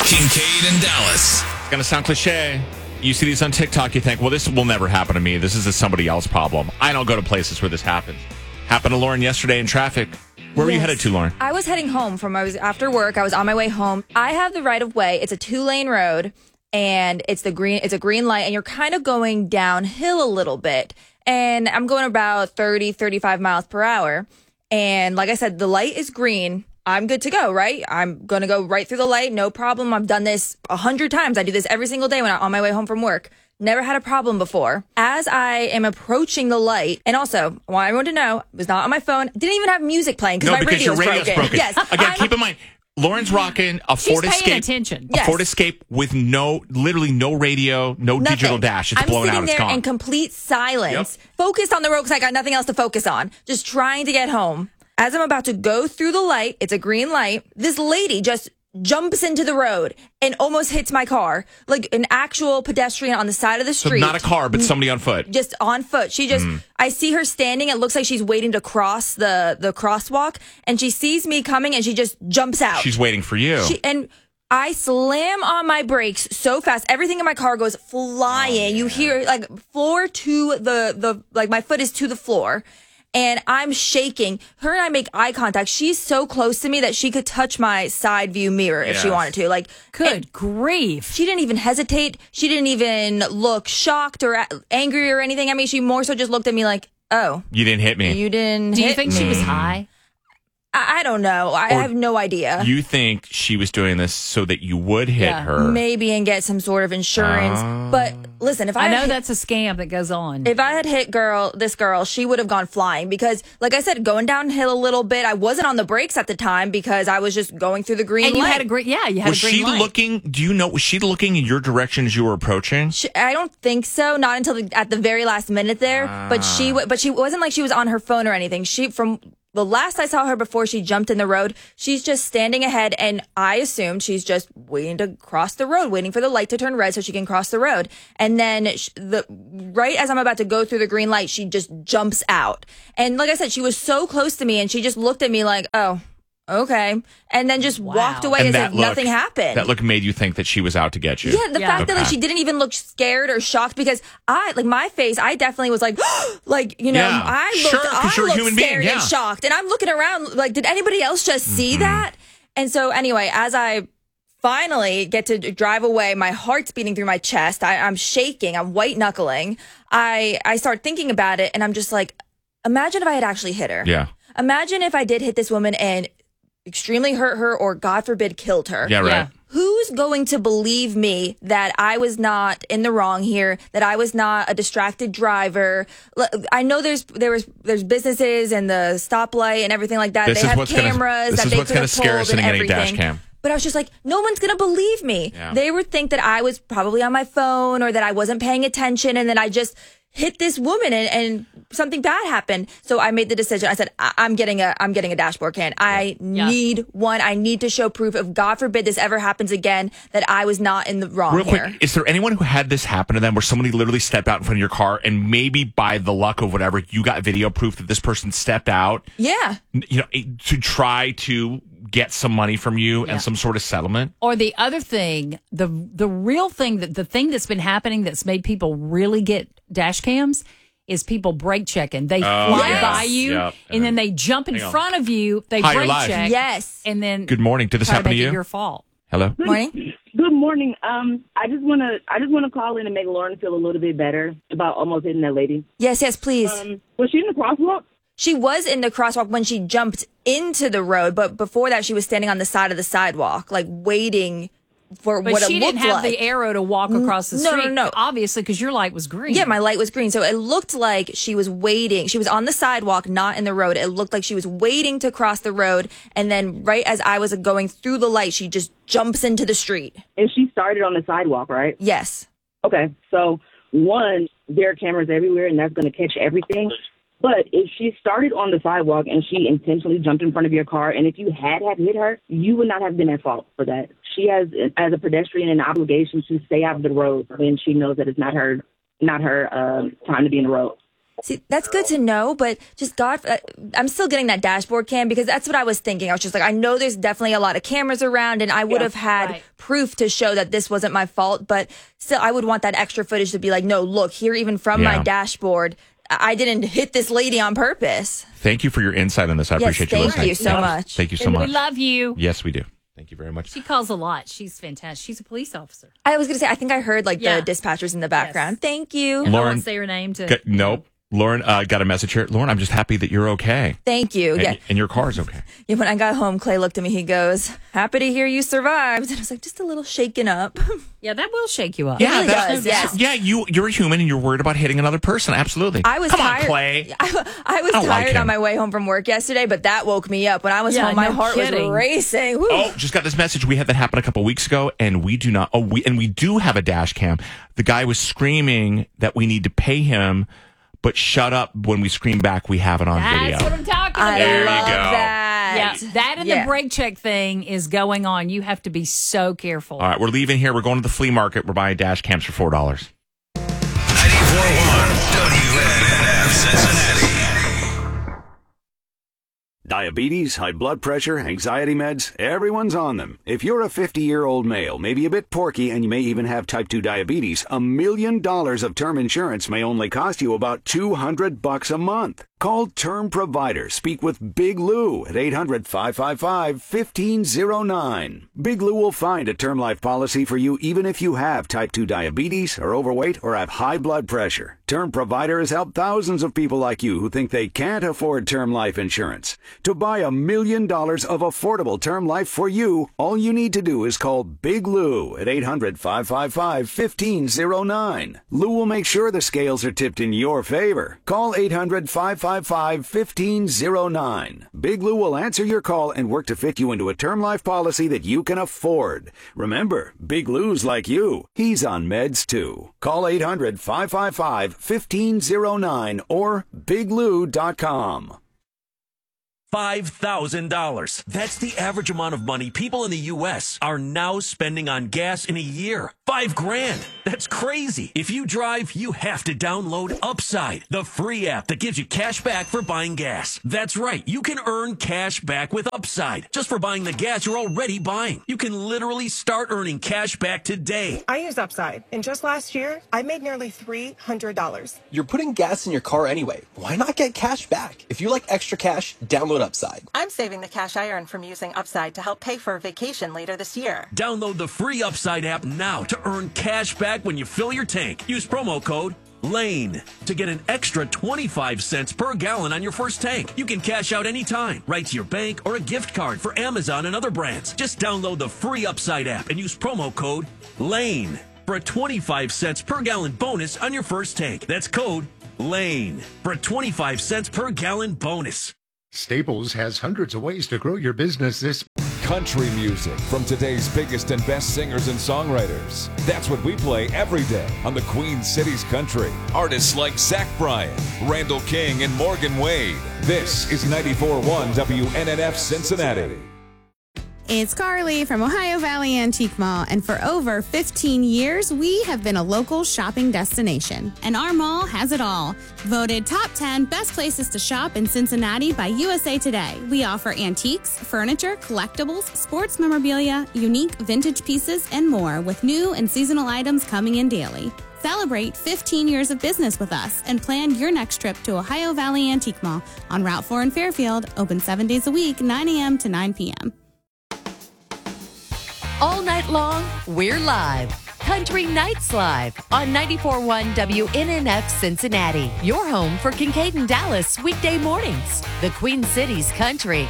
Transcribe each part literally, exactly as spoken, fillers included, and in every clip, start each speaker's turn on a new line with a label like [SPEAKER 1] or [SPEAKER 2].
[SPEAKER 1] Kincaid and Dallas.
[SPEAKER 2] It's going to sound cliche. You see these on TikTok, you think, well, this will never happen to me. This is a somebody else problem. I don't go to places where this happens. Happened to Lauren yesterday in traffic. Where were
[SPEAKER 3] Yes.
[SPEAKER 2] you headed to, Lauren?
[SPEAKER 3] I was heading home from, I was after work. I was on my way home. I have the right of way. It's a two lane road and it's the green, it's a green light and you're kind of going downhill a little bit. And I'm going about thirty, thirty-five miles per hour. And like I said, the light is green. I'm good to go, right? I'm going to go right through the light. No problem. I've done this a hundred times. I do this every single day when I'm on my way home from work. Never had a problem before. As I am approaching the light, and also, I want everyone to know, I was not on my phone. Didn't even have music playing because
[SPEAKER 2] No,
[SPEAKER 3] my
[SPEAKER 2] because
[SPEAKER 3] radio
[SPEAKER 2] your
[SPEAKER 3] was
[SPEAKER 2] radio's
[SPEAKER 3] broken.
[SPEAKER 2] broken.
[SPEAKER 3] Yes.
[SPEAKER 2] Again,
[SPEAKER 3] I'm-
[SPEAKER 2] keep in mind, Lauren's rocking a
[SPEAKER 4] She's
[SPEAKER 2] Ford
[SPEAKER 4] paying
[SPEAKER 2] Escape.
[SPEAKER 4] attention.
[SPEAKER 2] A
[SPEAKER 3] Yes.
[SPEAKER 2] Ford Escape with no, literally no radio, no
[SPEAKER 3] Nothing.
[SPEAKER 2] digital dash. It's
[SPEAKER 3] I'm
[SPEAKER 2] blown
[SPEAKER 3] sitting
[SPEAKER 2] out. It's
[SPEAKER 3] there
[SPEAKER 2] gone.
[SPEAKER 3] in complete silence,
[SPEAKER 2] Yep.
[SPEAKER 3] focused on the road because I got nothing else to focus on. Just trying to get home. As I'm about to go through the light, it's a green light. This lady just jumps into the road and almost hits my car, like an actual pedestrian on the side of the
[SPEAKER 2] so
[SPEAKER 3] street.
[SPEAKER 2] not a car, but somebody on foot.
[SPEAKER 3] Just on foot. She just,
[SPEAKER 2] Mm.
[SPEAKER 3] I see her standing. It looks like she's waiting to cross the, the crosswalk and she sees me coming and she just jumps out.
[SPEAKER 2] She's waiting for you.
[SPEAKER 3] She, and I slam on my brakes so fast. Everything in my car goes flying. You hear like floor to the, the, like my foot is to the floor. And I'm shaking. Her and I make eye contact. She's so close to me that she could touch my side view mirror if she
[SPEAKER 2] Yes.
[SPEAKER 3] wanted to. Like,
[SPEAKER 4] Good
[SPEAKER 3] and
[SPEAKER 4] grief.
[SPEAKER 3] she didn't even hesitate. She didn't even look shocked or a- angry or anything. I mean, she more so just looked at me like, "Oh,
[SPEAKER 2] You didn't hit me.
[SPEAKER 3] you didn't."
[SPEAKER 4] Do you
[SPEAKER 3] hit
[SPEAKER 4] think she
[SPEAKER 3] me."
[SPEAKER 4] was high?
[SPEAKER 3] I, I don't know. I
[SPEAKER 2] Or
[SPEAKER 3] have no idea.
[SPEAKER 2] You think she was doing this so that you would hit
[SPEAKER 4] Yeah.
[SPEAKER 2] her?
[SPEAKER 3] Maybe and get some sort of insurance.
[SPEAKER 2] Oh.
[SPEAKER 3] But listen, if I,
[SPEAKER 4] I
[SPEAKER 3] had
[SPEAKER 4] know
[SPEAKER 3] hit-
[SPEAKER 4] that's a scam that goes on.
[SPEAKER 3] if I had hit girl, this girl, she would have gone flying because, like I said, going downhill a little bit. I wasn't on the brakes at the time because I was just going through the green
[SPEAKER 4] and you
[SPEAKER 3] light.
[SPEAKER 4] had a great, yeah, you had
[SPEAKER 2] Was
[SPEAKER 4] a green
[SPEAKER 2] she
[SPEAKER 4] light.
[SPEAKER 2] looking? Do you know? Was she looking in your direction as you were approaching?
[SPEAKER 3] She, I don't think so. Not until the, at the very last minute there. But she, w- but she wasn't like she was on her phone or anything. She, from the last I saw her before she jumped in the road, she's just standing ahead, and I assumed she's just waiting to cross the road, waiting for the light to turn red so she can cross the road. And then sh- the right as I'm about to go through the green light, she just jumps out. And like I said, she was so close to me, and she just looked at me like, "Oh, okay," and then just
[SPEAKER 4] Wow.
[SPEAKER 3] walked away
[SPEAKER 2] And
[SPEAKER 3] as
[SPEAKER 2] that
[SPEAKER 3] if
[SPEAKER 2] look,
[SPEAKER 3] nothing happened.
[SPEAKER 2] That look made you think that she was out to get you.
[SPEAKER 3] Yeah, the
[SPEAKER 4] Yeah.
[SPEAKER 3] fact that like
[SPEAKER 2] Okay.
[SPEAKER 3] she didn't even look scared or shocked because I like my face, I definitely was like, like you know,
[SPEAKER 2] Yeah.
[SPEAKER 3] I looked,
[SPEAKER 2] Sure, 'cause
[SPEAKER 3] I
[SPEAKER 2] you're a
[SPEAKER 3] looked
[SPEAKER 2] human being,
[SPEAKER 3] scared
[SPEAKER 2] yeah.
[SPEAKER 3] and shocked, and I'm looking around like, did anybody else just see
[SPEAKER 2] Mm-hmm.
[SPEAKER 3] that? And so anyway, as I finally get to drive away, my heart's beating through my chest. I, I'm shaking. I'm white knuckling. I I start thinking about it, and I'm just like, imagine if I had actually hit her.
[SPEAKER 2] Yeah.
[SPEAKER 3] Imagine if I did hit this woman and extremely hurt her, or God forbid, killed her.
[SPEAKER 2] Yeah. Right.
[SPEAKER 4] Yeah.
[SPEAKER 3] Who's going to believe me that I was not in the wrong here, that I was not a distracted driver? L- I know there's there was there's businesses and the stoplight and everything like that.
[SPEAKER 2] This
[SPEAKER 3] they
[SPEAKER 2] is
[SPEAKER 3] have
[SPEAKER 2] what's gonna-
[SPEAKER 3] cameras
[SPEAKER 2] this
[SPEAKER 3] that
[SPEAKER 2] is
[SPEAKER 3] they
[SPEAKER 2] what's
[SPEAKER 3] could
[SPEAKER 2] gonna
[SPEAKER 3] have
[SPEAKER 2] scare
[SPEAKER 3] pulled
[SPEAKER 2] us
[SPEAKER 3] and
[SPEAKER 2] into getting a dash
[SPEAKER 3] everything.
[SPEAKER 2] cam.
[SPEAKER 3] But I was just like, no one's going to believe me.
[SPEAKER 2] Yeah.
[SPEAKER 3] They would think that I was probably on my phone or that I wasn't paying attention and that I just hit this woman and, and something bad happened. So I made the decision. I said, I- I'm getting a, I'm getting a dashboard cam. I
[SPEAKER 4] Yeah.
[SPEAKER 3] need one. I need to show proof. If God forbid this ever happens again, that I was not in the wrong
[SPEAKER 2] Real
[SPEAKER 3] here.
[SPEAKER 2] quick, is there anyone who had this happen to them where somebody literally stepped out in front of your car and maybe by the luck of whatever, you got video proof that this person stepped out,
[SPEAKER 3] Yeah.
[SPEAKER 2] you know, to try to get some money from you
[SPEAKER 4] Yeah.
[SPEAKER 2] and some sort of settlement?
[SPEAKER 4] Or the other thing, the the real thing that the thing that's been happening that's made people really get dash cams is people brake checking. They fly
[SPEAKER 3] yes.
[SPEAKER 4] by you
[SPEAKER 2] Yep.
[SPEAKER 4] and then they jump in
[SPEAKER 2] Hang on.
[SPEAKER 4] front of you. They
[SPEAKER 2] Hi, you're
[SPEAKER 4] brake
[SPEAKER 2] live.
[SPEAKER 4] check.
[SPEAKER 3] Yes.
[SPEAKER 4] And then
[SPEAKER 2] Good morning. Did this
[SPEAKER 4] try to
[SPEAKER 2] happen to
[SPEAKER 4] make it
[SPEAKER 2] you?
[SPEAKER 4] your fault.
[SPEAKER 2] Hello?
[SPEAKER 3] Morning.
[SPEAKER 5] Good morning. Um, I just want to I just want to call in and make Lauren feel a little bit better about almost hitting that lady.
[SPEAKER 3] Yes, yes, please.
[SPEAKER 5] Um, was she in the crosswalk?
[SPEAKER 3] She was in the crosswalk when she jumped into the road, but before that, she was standing on the side of the sidewalk, like waiting for
[SPEAKER 4] But
[SPEAKER 3] what
[SPEAKER 4] she
[SPEAKER 3] it
[SPEAKER 4] didn't
[SPEAKER 3] looked
[SPEAKER 4] have
[SPEAKER 3] like.
[SPEAKER 4] the arrow to walk across the
[SPEAKER 3] no, no,
[SPEAKER 4] street.
[SPEAKER 3] no.
[SPEAKER 4] Obviously, because your light was green.
[SPEAKER 3] Yeah, my light was green. So it looked like she was waiting. She was on the sidewalk, not in the road. It looked like she was waiting to cross the road. And then right as I was going through the light, she just jumps into the street.
[SPEAKER 5] And she started on the sidewalk, right?
[SPEAKER 3] Yes.
[SPEAKER 5] Okay. So one, there are cameras everywhere, and that's going to catch everything. But if she started on the sidewalk and she intentionally jumped in front of your car, and if you had have hit her, you would not have been at fault for that. She has, as a pedestrian, an obligation to stay out of the road when she knows that it's not her, not her um, time to be in the road.
[SPEAKER 3] See, that's good to know, but just God, uh, I'm still getting that dashboard cam because that's what I was thinking. I was just like, I know there's definitely a lot of cameras around, and I would
[SPEAKER 5] Yeah,
[SPEAKER 3] have had
[SPEAKER 4] right.
[SPEAKER 3] proof to show that this wasn't my fault, but still, I would want that extra footage to be like, no, look, here, even from
[SPEAKER 2] Yeah.
[SPEAKER 3] my dashboard, I I didn't hit this lady on purpose.
[SPEAKER 2] Thank you for your insight on this. I
[SPEAKER 3] Yes,
[SPEAKER 2] appreciate you
[SPEAKER 3] thank
[SPEAKER 2] listening.
[SPEAKER 3] you so much.
[SPEAKER 2] Thank you so
[SPEAKER 4] And
[SPEAKER 2] much.
[SPEAKER 4] we love you.
[SPEAKER 2] Yes, we do. Thank you very much.
[SPEAKER 4] She calls a lot. She's fantastic. She's a police officer.
[SPEAKER 3] I was going to say, I think I heard like
[SPEAKER 4] Yeah.
[SPEAKER 3] the dispatchers in the background.
[SPEAKER 4] Yes.
[SPEAKER 3] Thank you.
[SPEAKER 4] I
[SPEAKER 2] Lauren-
[SPEAKER 4] won't say her name to.
[SPEAKER 2] G- nope. Lauren uh, got a message here. Lauren, I'm just happy that you're okay.
[SPEAKER 3] Thank you.
[SPEAKER 2] And,
[SPEAKER 3] Yeah.
[SPEAKER 2] and your car's okay.
[SPEAKER 3] Yeah. When I got home, Clay looked at me. He goes, happy to hear you survived. And I was like, just a little shaken up.
[SPEAKER 4] Yeah, that will shake you up.
[SPEAKER 3] Yeah. really
[SPEAKER 2] that's-
[SPEAKER 3] does, yes.
[SPEAKER 2] Yeah, you, you're a human and you're worried about hitting another person. Absolutely.
[SPEAKER 3] I was
[SPEAKER 2] Come
[SPEAKER 3] tired.
[SPEAKER 2] on, Clay.
[SPEAKER 3] I, I was
[SPEAKER 2] I don't like
[SPEAKER 3] tired
[SPEAKER 2] him.
[SPEAKER 3] on my way home from work yesterday, but that woke me up. When I was
[SPEAKER 4] Yeah,
[SPEAKER 3] home, my
[SPEAKER 4] no
[SPEAKER 3] heart
[SPEAKER 4] kidding.
[SPEAKER 3] was racing. Woo.
[SPEAKER 2] Oh, just got this message. We had that happen a couple weeks ago, and we do not. Oh, we and we do have a dash cam. The guy was screaming that we need to pay him, but shut up when we scream back. We have it on
[SPEAKER 4] That's
[SPEAKER 2] video.
[SPEAKER 4] what I'm talking
[SPEAKER 3] I
[SPEAKER 4] about.
[SPEAKER 2] There you
[SPEAKER 3] love
[SPEAKER 2] go.
[SPEAKER 3] that.
[SPEAKER 4] Yeah, that and
[SPEAKER 3] Yeah.
[SPEAKER 4] the brake check thing is going on. You have to be so careful.
[SPEAKER 2] All right, we're leaving here. We're going to the flea market. We're buying dash cams for four dollars.
[SPEAKER 1] ninety-four point one W N N F Cincinnati.
[SPEAKER 6] Diabetes, high blood pressure, anxiety meds, everyone's on them. If you're a fifty-year-old male, maybe a bit porky, and you may even have type two diabetes, a million dollars of term insurance may only cost you about two hundred bucks a month. Call Term Provider. Speak with Big Lou at eight hundred, five five five, one five zero nine. Big Lou will find a term life policy for you even if you have type two diabetes, are overweight, or have high blood pressure. Term Provider has helped thousands of people like you who think they can't afford term life insurance. To buy a million dollars of affordable term life for you, all you need to do is call Big Lou at eight hundred, five five five, one five zero nine. Lou will make sure the scales are tipped in your favor. Call eight hundred, five five five, one five zero nine. Big Lou will answer your call and work to fit you into a term life policy that you can afford. Remember, Big Lou's like you. He's on meds too. Call eight hundred, five five five, one five zero nine or big lou dot com.
[SPEAKER 7] five thousand dollars. That's the average amount of money people in the U S are now spending on gas in a year. Five grand. That's crazy. If you drive, you have to download Upside, the free app that gives you cash back for buying gas. That's right. You can earn cash back with Upside just for buying the gas you're already buying. You can literally start earning cash back today.
[SPEAKER 8] I use Upside, and just last year, I made nearly three hundred dollars.
[SPEAKER 9] You're putting gas in your car anyway. Why not get cash back? If you like extra cash, download Upside.
[SPEAKER 8] I'm saving the cash I earn from using Upside to help pay for a vacation later this year.
[SPEAKER 7] Download the free Upside app now to earn cash back when you fill your tank. Use promo code LANE to get an extra twenty-five cents per gallon on your first tank. You can cash out anytime, right to your bank or a gift card for Amazon and other brands. Just download the free Upside app and use promo code LANE for a twenty-five cents per gallon bonus on your first tank. That's code LANE for a twenty-five cents per gallon bonus.
[SPEAKER 10] Staples has hundreds of ways to grow your business this
[SPEAKER 11] Country music from today's biggest and best singers and songwriters. That's what we play every day on the Queen Cities Country. Artists like Zach Bryan, Randall King, and Morgan Wade. This is ninety-four point one W N N F Cincinnati.
[SPEAKER 12] It's Carly from Ohio Valley Antique Mall, and for over fifteen years, we have been a local shopping destination. And our mall has it all. Voted top ten best places to shop in Cincinnati by U S A Today. We offer antiques, furniture, collectibles, sports memorabilia, unique vintage pieces, and more, with new and seasonal items coming in daily. Celebrate fifteen years of business with us and plan your next trip to Ohio Valley Antique Mall on Route four in Fairfield, open seven days a week, nine a.m. to nine p.m.
[SPEAKER 13] All night long, we're live. Country Nights Live on ninety-four point one W N N F Cincinnati. Your home for Kincaid and Dallas weekday mornings. The Queen Cities Country.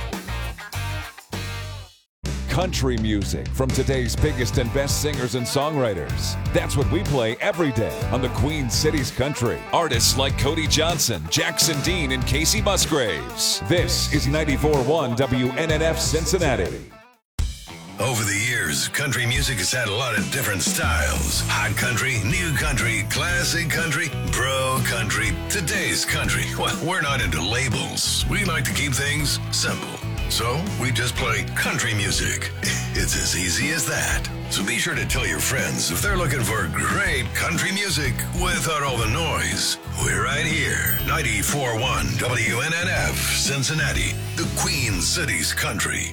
[SPEAKER 11] Country music from today's biggest and best singers and songwriters. That's what we play every day on the Queen Cities Country. Artists like Cody Johnson, Jackson Dean, and Casey Musgraves. This is ninety-four point one W N N F Cincinnati.
[SPEAKER 1] Over the years, country music has had a lot of different styles. Hot country, new country, classic country, pro country, today's country. Well, we're not into labels. We like to keep things simple. So we just play country music. It's as easy as that. So be sure to tell your friends if they're looking for great country music without all the noise. We're right here, ninety-four point one W N N F, Cincinnati, the Queen City's country.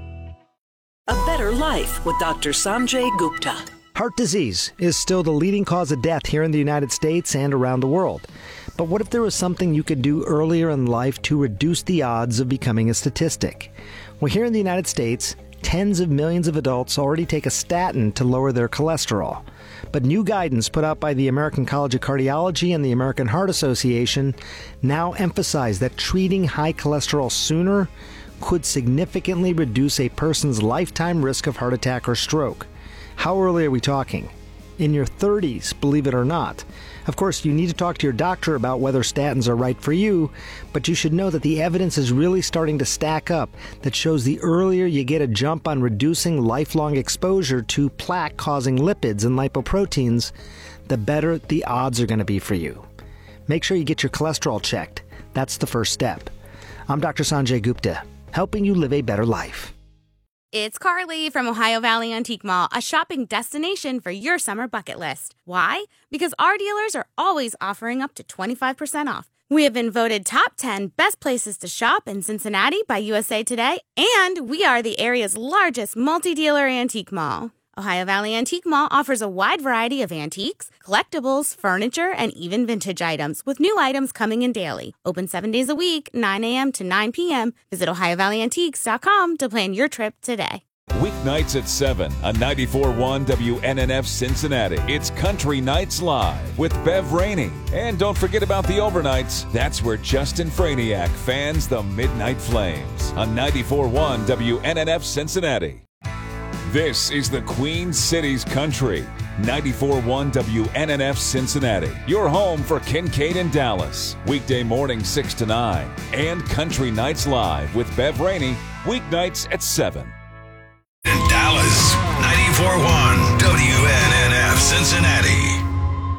[SPEAKER 14] A better life with Doctor Sanjay Gupta.
[SPEAKER 15] Heart disease is still the leading cause of death here in the United States and around the world. But what if there was something you could do earlier in life to reduce the odds of becoming a statistic? Well, here in the United States, tens of millions of adults already take a statin to lower their cholesterol. But new guidance put out by the American College of Cardiology and the American Heart Association now emphasize that treating high cholesterol sooner could significantly reduce a person's lifetime risk of heart attack or stroke. How early are we talking? In your thirties, believe it or not. Of course, you need to talk to your doctor about whether statins are right for you, but you should know that the evidence is really starting to stack up that shows the earlier you get a jump on reducing lifelong exposure to plaque-causing lipids and lipoproteins, the better the odds are going to be for you. Make sure you get your cholesterol checked. That's the first step. I'm Doctor Sanjay Gupta, helping you live a better life.
[SPEAKER 12] It's Carly from Ohio Valley Antique Mall, a shopping destination for your summer bucket list. Why? Because our dealers are always offering up to twenty-five percent off. We have been voted top ten best places to shop in Cincinnati by U S A Today, and we are the area's largest multi-dealer antique mall. Ohio Valley Antique Mall offers a wide variety of antiques, collectibles, furniture, and even vintage items, with new items coming in daily. Open seven days a week, nine a.m. to nine p.m. Visit ohio valley antiques dot com to plan your trip today.
[SPEAKER 11] Weeknights at seven on ninety-four point one W N N F Cincinnati. It's Country Nights Live with Bev Rainey. And don't forget about the overnights. That's where Justin Franiak fans the Midnight Flames on ninety-four point one W N N F Cincinnati. This is the Queen City's country. ninety-four point one W N N F Cincinnati. Your home for Kincaid and Dallas. Weekday morning six to nine. And Country Nights Live with Bev Rainey. Weeknights at seven.
[SPEAKER 1] In Dallas, ninety-four point one